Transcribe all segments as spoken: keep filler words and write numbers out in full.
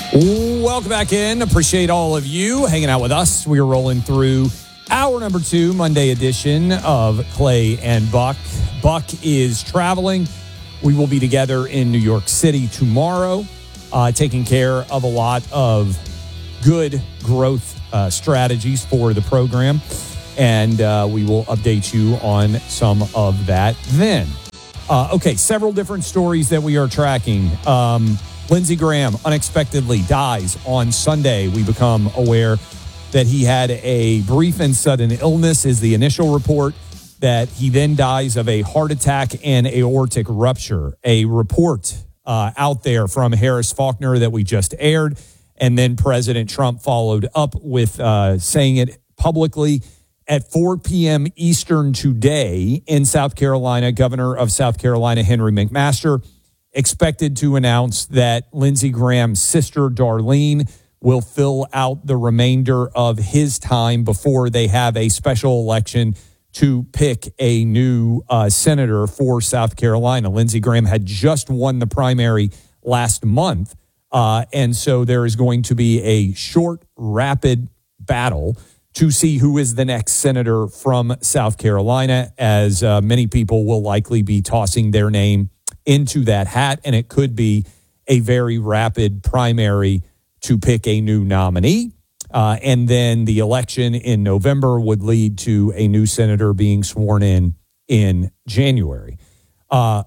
Welcome back in. Appreciate all of you hanging out with us. We are rolling through hour number two, Monday edition of Clay and Buck. Buck is traveling. We will be together in New York City tomorrow, uh, taking care of a lot of good growth uh, strategies for the program. And uh, we will update you on some of that then. Uh, okay, several different stories that we are tracking. Um, Lindsey Graham unexpectedly dies on Sunday. We become aware that he had a brief and sudden illness is the initial report, that he then dies of a heart attack and aortic rupture. A report uh, out there from Harris Faulkner that we just aired, and then President Trump followed up with uh, saying it publicly. At four p.m. Eastern today in South Carolina, Governor of South Carolina Henry McMaster expected to announce that Lindsey Graham's sister, Darlene, will fill out the remainder of his time before they have a special election to pick a new uh, senator for South Carolina. Lindsey Graham had just won the primary last month, uh, and so there is going to be a short, rapid battle to see who is the next senator from South Carolina, as uh, many people will likely be tossing their name into that hat, and it could be a very rapid primary to pick a new nominee. Uh, and then the election in November would lead to a new senator being sworn in in January, uh,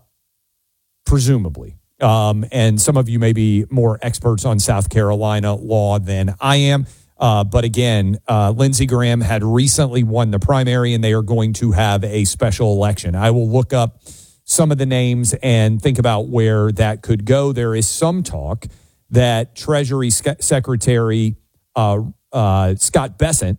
presumably. Um, and some of you may be more experts on South Carolina law than I am. Uh, but again, uh, Lindsey Graham had recently won the primary, and they are going to have a special election. I will look up some of the names and think about where that could go. There is some talk that Treasury Secretary uh, uh, Scott Bessent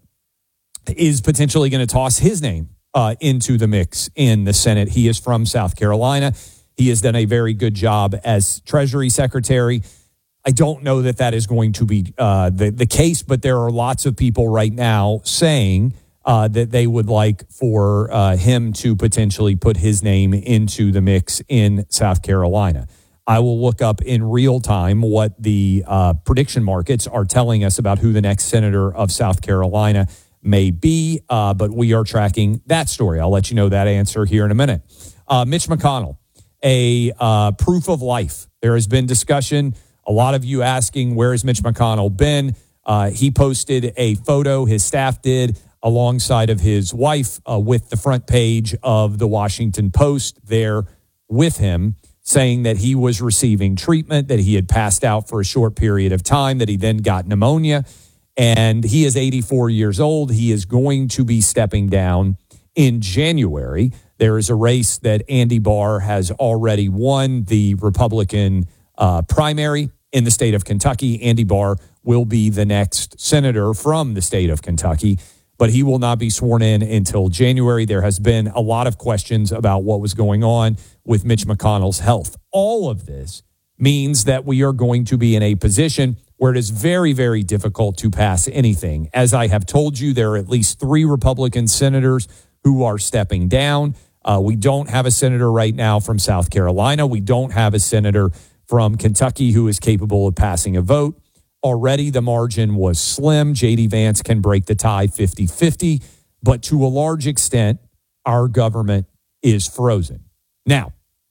is potentially going to toss his name uh, into the mix in the Senate. He is from South Carolina. He has done a very good job as Treasury Secretary. I don't know that that is going to be uh, the, the case, but there are lots of people right now saying Uh, that they would like for uh, him to potentially put his name into the mix in South Carolina. I will look up in real time what the uh, prediction markets are telling us about who the next senator of South Carolina may be, uh, but we are tracking that story. I'll let you know that answer here in a minute. Uh, Mitch McConnell, a uh, proof of life. There has been discussion, a lot of you asking, where has Mitch McConnell been? Uh, he posted a photo, his staff did, alongside of his wife uh, with the front page of the Washington Post there with him, saying that he was receiving treatment, that he had passed out for a short period of time, that he then got pneumonia. And he is eighty-four years old. He is going to be stepping down in January. There is a race that Andy Barr has already won, the Republican uh, primary in the state of Kentucky. Andy Barr will be the next senator from the state of Kentucky, but he will not be sworn in until January. There has been a lot of questions about what was going on with Mitch McConnell's health. All of this means that we are going to be in a position where it is very, very difficult to pass anything. As I have told you, there are at least three Republican senators who are stepping down. Uh, we don't have a senator right now from South Carolina. We don't have a senator from Kentucky who is capable of passing a vote. Already the margin was slim. J D Vance can break the tie fifty-fifty, but to a large extent, our government is frozen. Now,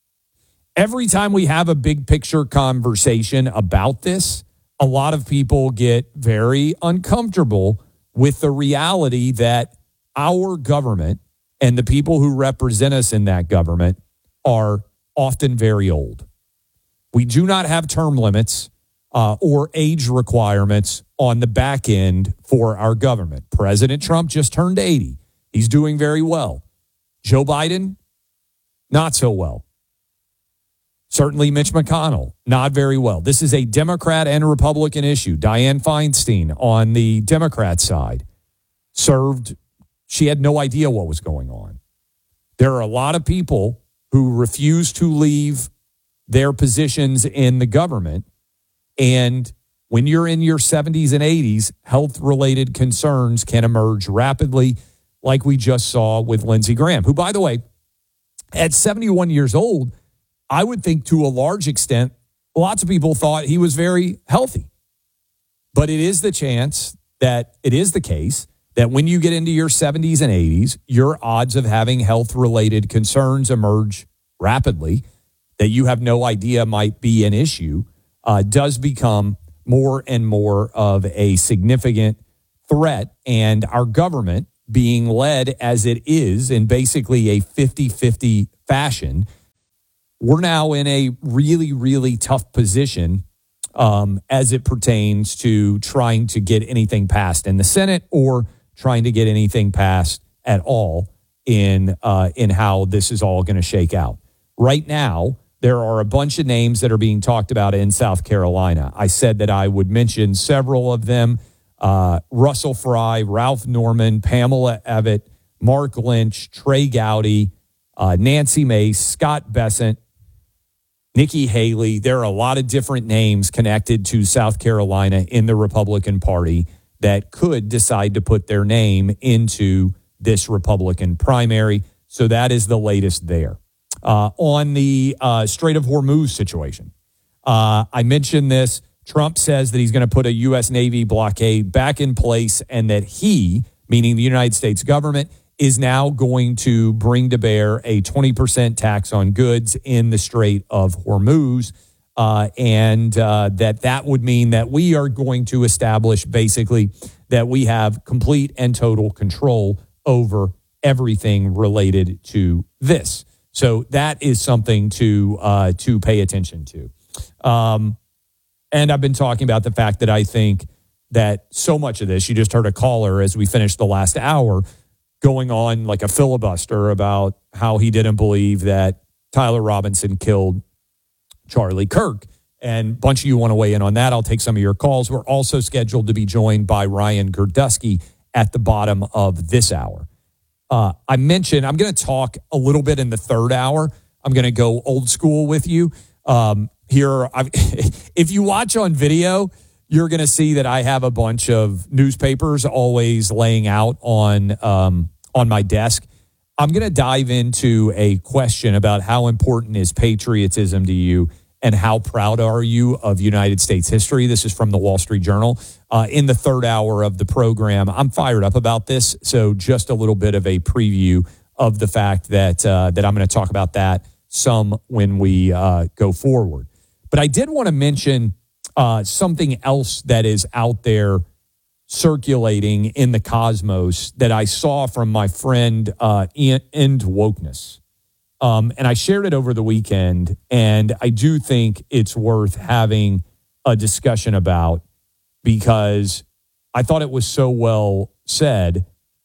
every time we have a big picture conversation about this, a lot of people get very uncomfortable with the reality that our government and the people who represent us in that government are often very old. We do not have term limits Uh, or age requirements on the back end for our government. President Trump just turned eighty. He's doing very well. Joe Biden, not so well. Certainly Mitch McConnell, not very well. This is a Democrat and Republican issue. Dianne Feinstein on the Democrat side served, she had no idea what was going on. There are a lot of people who refuse to leave their positions in the government. And when you're in your seventies and eighties, health-related concerns can emerge rapidly, like we just saw with Lindsey Graham, who, by the way, at seventy-one years old, I would think to a large extent, lots of people thought he was very healthy. But it is the chance that it is the case that when you get into your seventies and eighties, your odds of having health-related concerns emerge rapidly that you have no idea might be an issue uh, does become more and more of a significant threat. And our government, being led as it is in basically a fifty-fifty fashion, we're now in a really, really tough position um, as it pertains to trying to get anything passed in the Senate or trying to get anything passed at all in uh, in how this is all going to shake out. Right now, there are a bunch of names that are being talked about in South Carolina. I said that I would mention several of them. Uh, Russell Fry, Ralph Norman, Pamela Evatt, Mark Lynch, Trey Gowdy, uh, Nancy Mace, Scott Bessent, Nikki Haley. There are a lot of different names connected to South Carolina in the Republican Party that could decide to put their name into this Republican primary. So that is the latest there. Uh, on the uh, Strait of Hormuz situation, uh, I mentioned this. Trump says that he's going to put a U S Navy blockade back in place and that he, meaning the United States government, is now going to bring to bear a twenty percent tax on goods in the Strait of Hormuz. Uh, and uh, that that would mean that we are going to establish basically that we have complete and total control over everything related to this. So that is something to uh, to pay attention to. Um, and I've been talking about the fact that I think that so much of this, you just heard a caller as we finished the last hour going on like a filibuster about how he didn't believe that Tyler Robinson killed Charlie Kirk. And a bunch of you want to weigh in on that. I'll take some of your calls. We're also scheduled to be joined by Ryan Girdusky at the bottom of this hour. Uh, I mentioned I'm going to talk a little bit in the third hour. I'm going to go old school with you. Um, here, I've, if you watch on video, you're going to see that I have a bunch of newspapers always laying out on um, on my desk. I'm going to dive into a question about how important is patriotism to you and how proud are you of United States history. This is from the Wall Street Journal. Uh, in the third hour of the program, I'm fired up about this. So just a little bit of a preview of the fact that uh, that I'm going to talk about that some when we uh, go forward. But I did want to mention uh, something else that is out there circulating in the cosmos that I saw from my friend uh, End Wokeness. Um, and I shared it over the weekend, and I do think it's worth having a discussion about because I thought it was so well said.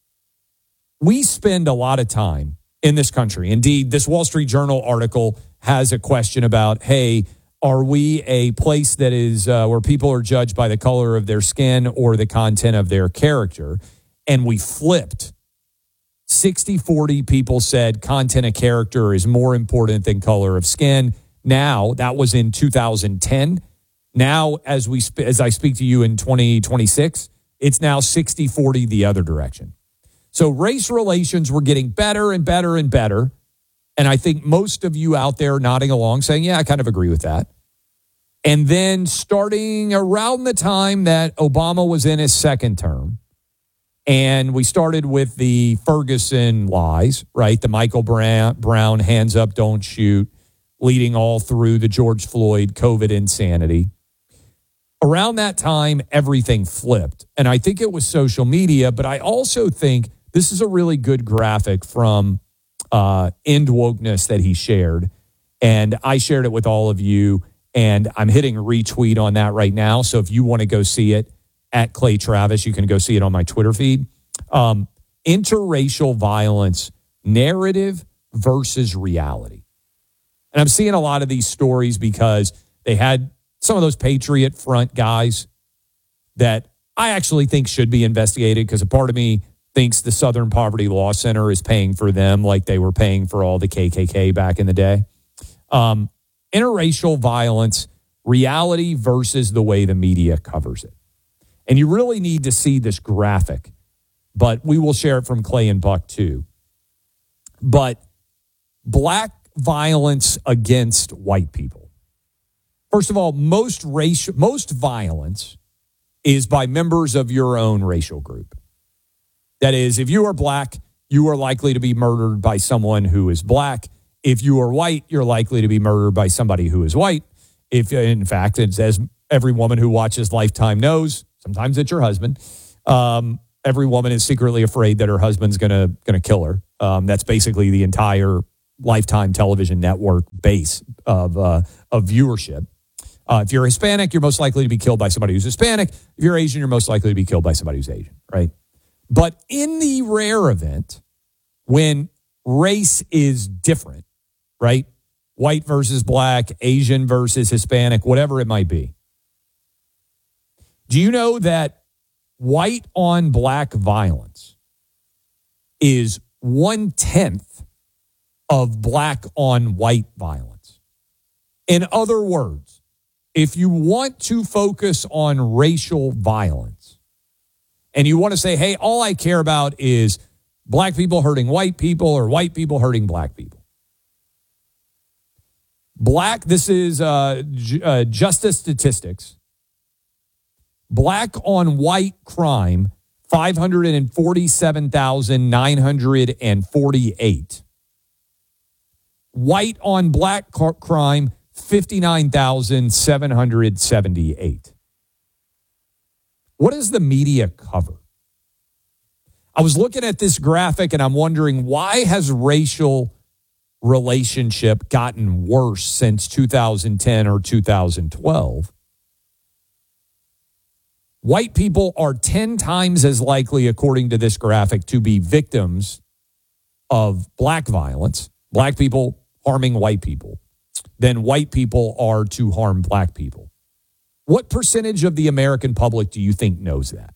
We spend a lot of time in this country. Indeed, this Wall Street Journal article has a question about, hey, are we a place that is uh, where people are judged by the color of their skin or the content of their character? And we flipped. sixty forty people said content of character is more important than color of skin. Now, that was in two thousand ten. Now, as we sp- as I speak to you in twenty twenty-six, it's now sixty forty the other direction. So race relations were getting better and better and better. And I think most of you out there nodding along saying, yeah, I kind of agree with that. And then starting around the time that Obama was in his second term, and we started with the Ferguson lies, right? The Michael Brown, Brown hands up, don't shoot, leading all through the George Floyd COVID insanity. Around that time, everything flipped. And I think it was social media, but I also think this is a really good graphic from uh, End Wokeness that he shared. And I shared it with all of you, and I'm hitting retweet on that right now. So if you want to go see it, at Clay Travis, you can go see it on my Twitter feed. Um, interracial violence, narrative versus reality. And I'm seeing a lot of these stories because they had some of those Patriot Front guys that I actually think should be investigated because a part of me thinks the Southern Poverty Law Center is paying for them like they were paying for all the K K K back in the day. Um, interracial violence, reality versus the way the media covers it. And you really need to see this graphic, but we will share it from Clay and Buck too. But black violence against white people. First of all, most racial, most violence is by members of your own racial group. That is, if you are black, you are likely to be murdered by someone who is black. If you are white, you're likely to be murdered by somebody who is white. If, in fact, it's as every woman who watches Lifetime knows, sometimes it's your husband. Um, every woman is secretly afraid that her husband's gonna gonna kill her. Um, that's basically the entire Lifetime television network base of uh, of viewership. Uh, if you're Hispanic, you're most likely to be killed by somebody who's Hispanic. If you're Asian, you're most likely to be killed by somebody who's Asian, right? But in the rare event when race is different, right? White versus black, Asian versus Hispanic, whatever it might be. Do you know that white on black violence is one-tenth of black on white violence? In other words, if you want to focus on racial violence and you want to say, hey, all I care about is black people hurting white people or white people hurting black people. Black, this is uh, J- uh, Justice Statistics. Black on white crime, five hundred forty-seven thousand nine hundred forty-eight. White on black crime, fifty-nine thousand seven hundred seventy-eight. What does the media cover? I was looking at this graphic and I'm wondering, why has racial relationship gotten worse since two thousand ten or two thousand twelve? White people are ten times as likely, according to this graphic, to be victims of black violence, black people harming white people, than white people are to harm black people. What percentage of the American public do you think knows that?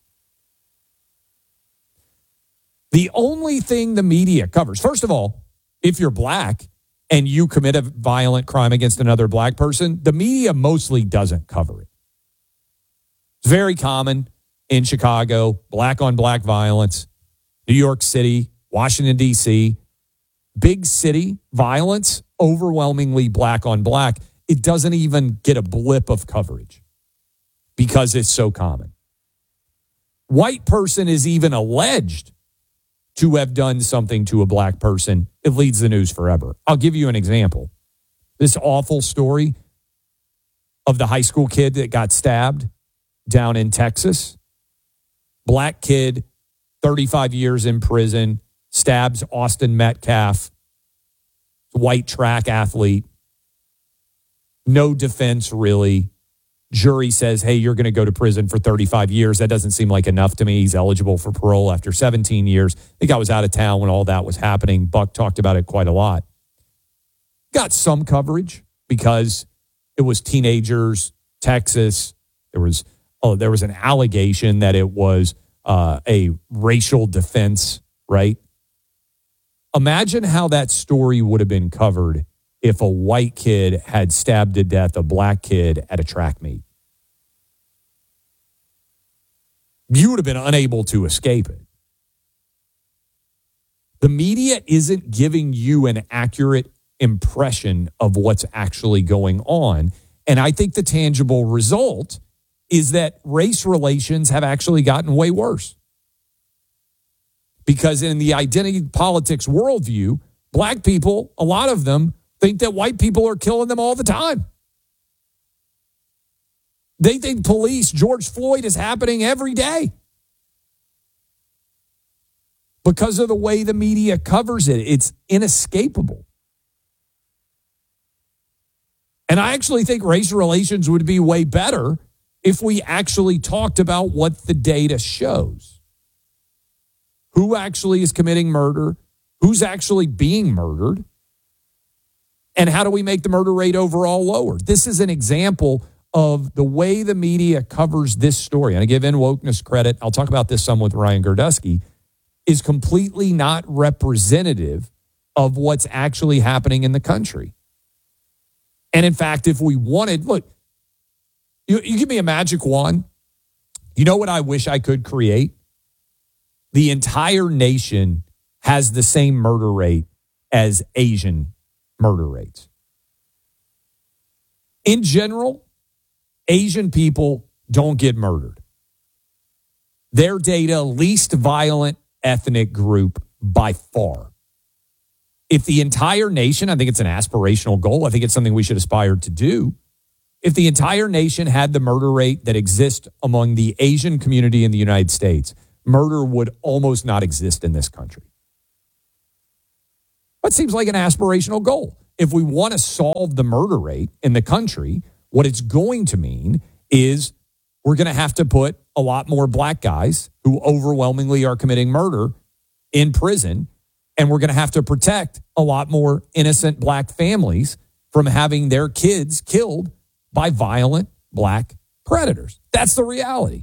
The only thing the media covers, first of all, if you're black and you commit a violent crime against another black person, the media mostly doesn't cover it. It's very common in Chicago, black on black violence, New York City, Washington, D C, big city violence, overwhelmingly black on black. It doesn't even get a blip of coverage because it's so common. White person is even alleged to have done something to a black person. It leads the news forever. I'll give you an example. This awful story of the high school kid that got stabbed down in Texas. Black kid, thirty-five years in prison, stabs Austin Metcalf, white track athlete. No defense, really. Jury says, hey, you're going to go to prison for thirty-five years. That doesn't seem like enough to me. He's eligible for parole after seventeen years. I think I was out of town when all that was happening. Buck talked about it quite a lot. Got some coverage because it was teenagers, Texas. There was oh, there was an allegation that it was uh, a racial defense, right? Imagine how that story would have been covered if a white kid had stabbed to death a black kid at a track meet. You would have been unable to escape it. The media isn't giving you an accurate impression of what's actually going on. And I think the tangible result is that race relations have actually gotten way worse. Because in the identity politics worldview, black people, a lot of them, think that white people are killing them all the time. They think police, George Floyd is happening every day. Because of the way the media covers it, it's inescapable. And I actually think race relations would be way better if we actually talked about what the data shows. Who actually is committing murder? Who's actually being murdered? And how do we make the murder rate overall lower? This is an example of the way the media covers this story. And I give In Wokeness credit. I'll talk about this some with Ryan Gardusky. Is completely not representative of what's actually happening in the country. And in fact, if we wanted, look, you, you give me a magic wand. You know what I wish I could create? The entire nation has the same murder rate as Asian murder rates. In general, Asian people don't get murdered. Their data, least violent ethnic group by far. If the entire nation, I think it's an aspirational goal. I think it's something we should aspire to do. If the entire nation had the murder rate that exists among the Asian community in the United States, murder would almost not exist in this country. That seems like an aspirational goal. If we want to solve the murder rate in the country, what it's going to mean is we're going to have to put a lot more black guys who overwhelmingly are committing murder in prison, and we're going to have to protect a lot more innocent black families from having their kids killed by violent black predators. That's the reality.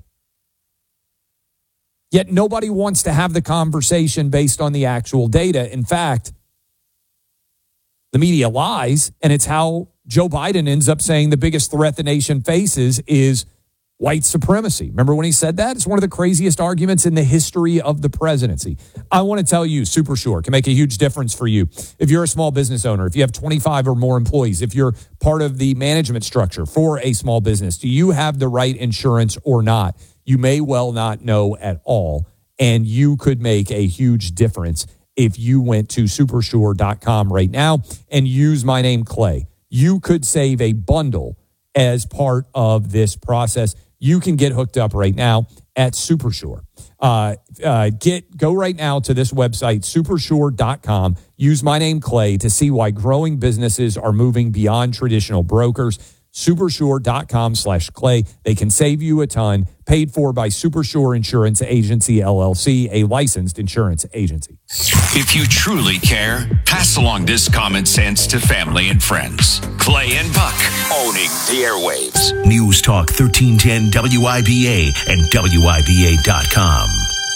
Yet nobody wants to have the conversation based on the actual data. In fact, the media lies, and it's how Joe Biden ends up saying the biggest threat the nation faces is white supremacy. Remember when he said that? It's one of the craziest arguments in the history of the presidency. I want to tell you, SuperSure can make a huge difference for you. If you're a small business owner, if you have twenty-five or more employees, if you're part of the management structure for a small business, do you have the right insurance or not? You may well not know at all, and you could make a huge difference if you went to supersure dot com right now and use my name, Clay. You could save a bundle as part of this process. You can get hooked up right now at SuperSure. Uh, uh, get go right now to this website, supersure dot com. Use my name, Clay, to see why growing businesses are moving beyond traditional brokers. supersure dot com slash Clay. They can save you a ton. Paid for by SuperSure Insurance Agency, L L C, a licensed insurance agency. If you truly care, pass along this common sense to family and friends. Clay and Buck, owning the airwaves. News Talk thirteen ten W I B A and W I B A dot com.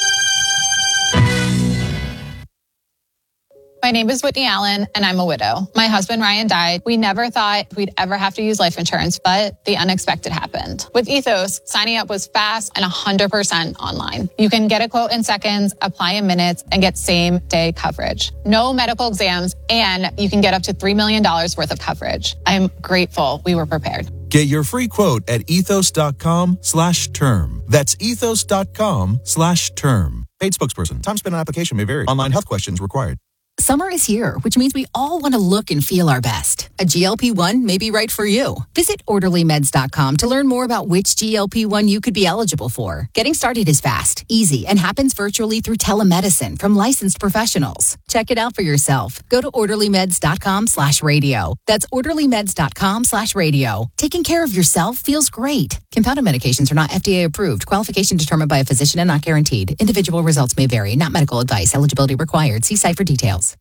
My name is Whitney Allen, and I'm a widow. My husband, Ryan, died. We never thought we'd ever have to use life insurance, but the unexpected happened. With Ethos, signing up was fast and one hundred percent online. You can get a quote in seconds, apply in minutes, and get same-day coverage. No medical exams, and you can get up to three million dollars worth of coverage. I'm grateful we were prepared. Get your free quote at ethos dot com slash term. That's ethos dot com slash term. Paid spokesperson. Time spent on application may vary. Online health questions required. Summer is here, which means we all want to look and feel our best. A G L P one may be right for you. Visit orderly meds dot com to learn more about which G L P one you could be eligible for. Getting started is fast, easy, and happens virtually through telemedicine from licensed professionals. Check it out for yourself. Go to orderly meds dot com slash radio. That's orderly meds dot com slash radio. Taking care of yourself feels great. Compounded medications are not F D A approved. Qualification determined by a physician and not guaranteed. Individual results may vary. Not medical advice. Eligibility required. See site for details.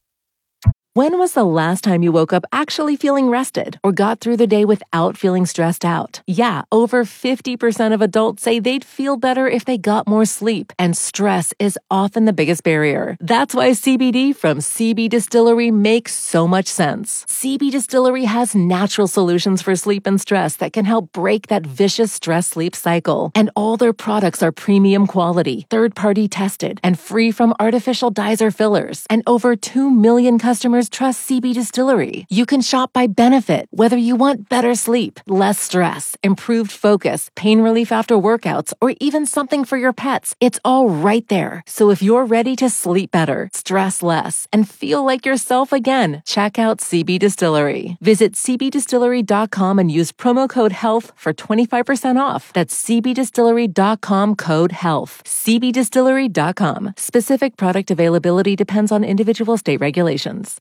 When was the last time you woke up actually feeling rested or got through the day without feeling stressed out? Yeah, over fifty percent of adults say they'd feel better if they got more sleep, and stress is often the biggest barrier. That's why C B D from C B Distillery makes so much sense. C B Distillery has natural solutions for sleep and stress that can help break that vicious stress-sleep cycle. And all their products are premium quality, third-party tested, and free from artificial dyes or fillers. And over two million customers trust C B Distillery. You can shop by benefit, whether you want better sleep, less stress, improved focus, pain relief after workouts, or even something for your pets. It's all right there. So if you're ready to sleep better, stress less, and feel like yourself again, check out C B Distillery. Visit c b distillery dot com and use promo code HEALTH for twenty-five percent off. That's c b distillery dot com code HEALTH. c b distillery dot com. Specific product availability depends on individual state regulations.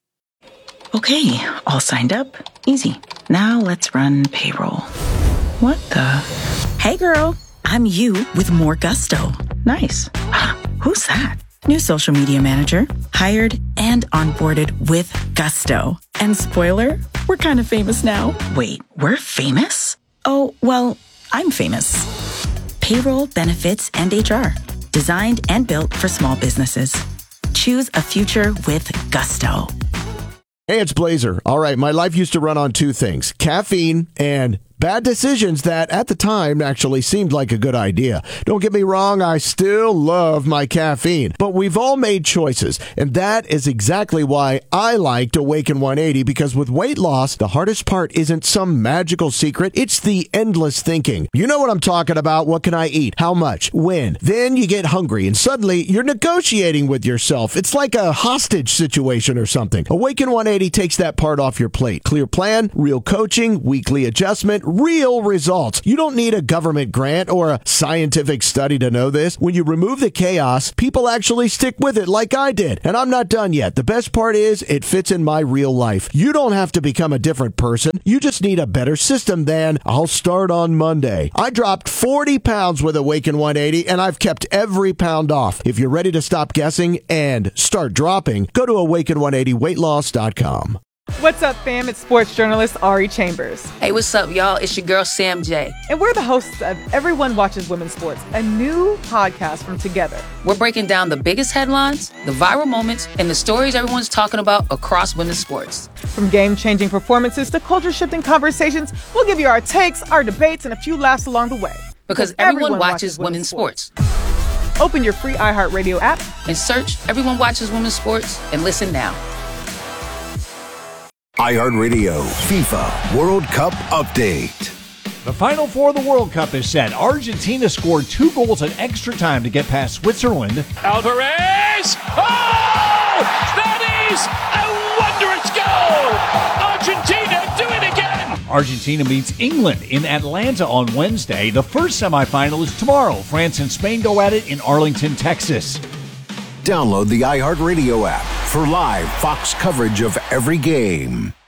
Okay, all signed up. Easy. Now let's run payroll. What the? Hey girl, I'm you with more gusto. Nice. Who's that? New social media manager, hired and onboarded with gusto. And spoiler, we're kind of famous now. Wait, we're famous? Oh, well, I'm famous. Payroll, benefits, and H R. Designed and built for small businesses. Choose a future with gusto. Hey, it's Blazer. All right, my life used to run on two things, caffeine and Bad decisions that, at the time, actually seemed like a good idea. Don't get me wrong, I still love my caffeine, but we've all made choices, and that is exactly why I liked Awaken one eighty, because with weight loss, the hardest part isn't some magical secret, it's the endless thinking. You know what I'm talking about. What can I eat? How much? When? Then you get hungry, and suddenly you're negotiating with yourself. It's like a hostage situation or something. Awaken one eighty takes that part off your plate. Clear plan, real coaching, weekly adjustment, real results. You don't need a government grant or a scientific study to know this. When you remove the chaos, people actually stick with it like I did. And I'm not done yet. The best part is it fits in my real life. You don't have to become a different person. You just need a better system than I'll start on Monday. I dropped forty pounds with Awaken one eighty, and I've kept every pound off. If you're ready to stop guessing and start dropping, go to awaken one eighty weight loss dot com. What's up, fam? It's sports journalist Ari Chambers. Hey, what's up, y'all? It's your girl, Sam J. And we're the hosts of Everyone Watches Women's Sports, a new podcast from Together. We're breaking down the biggest headlines, the viral moments, and the stories everyone's talking about across women's sports. From game-changing performances to culture-shifting conversations, we'll give you our takes, our debates, and a few laughs along the way. Because, because everyone, everyone watches, watches women's sports. sports. Open your free iHeartRadio app and search Everyone Watches Women's Sports and listen now. iHeartRadio FIFA World Cup Update. The Final Four of the World Cup is set. Argentina scored two goals in extra time to get past Switzerland. Alvarez! Oh! That is a wondrous goal! Argentina do it again! Argentina meets England in Atlanta on Wednesday. The first semifinal is tomorrow. France and Spain go at it in Arlington, Texas. Download the iHeartRadio app for live Fox coverage of every game.